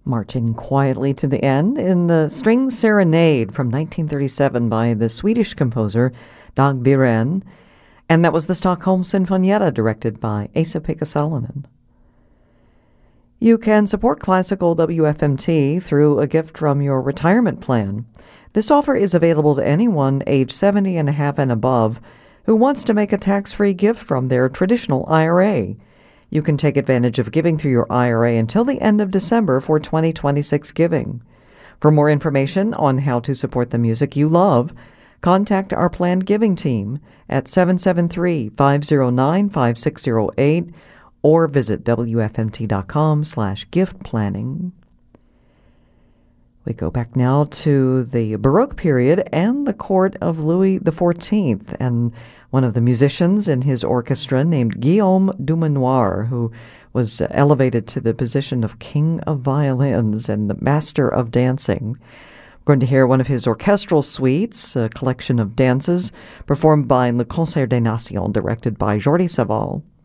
Marching quietly to the end in the String Serenade from 1937 by the Swedish composer Dag Biren, and that was the Stockholm Sinfonietta directed by Esa-Pekka Salonen. You can support Classical WFMT through a gift from your retirement plan. This offer is available to anyone age 70 and a half and above who wants to make a tax-free gift from their traditional IRA. You can take advantage of giving through your IRA until the end of December for 2026 giving. For more information on how to support the music you love, contact our planned giving team at 773-509-5608 or visit wfmt.com/gift planning. We go back now to the Baroque period and the court of Louis XIV, and one of the musicians in his orchestra named Guillaume Dumanoir, who was elevated to the position of king of violins and the master of dancing. We're going to hear one of his orchestral suites, a collection of dances performed by Le Concert des Nations, directed by Jordi Savall.